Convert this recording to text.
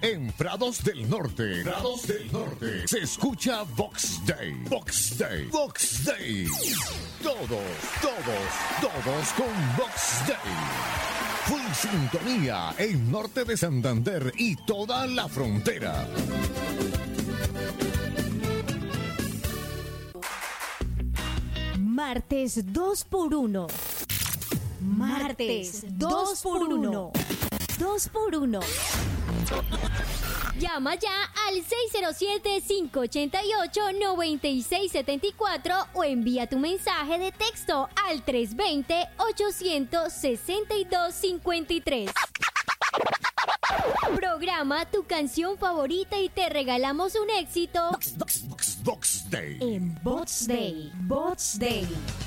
En Prados del Norte. Se escucha Vox Day. Vox Day. Todos con Vox Day. Full sintonía en norte de Santander y toda la frontera. Martes 2x1. Martes 2x1. 2x1. Llama ya al 607-588-9674 o envía tu mensaje de texto al 320-862-53. Programa tu canción favorita y te regalamos un éxito Vox Day. en Bots Day.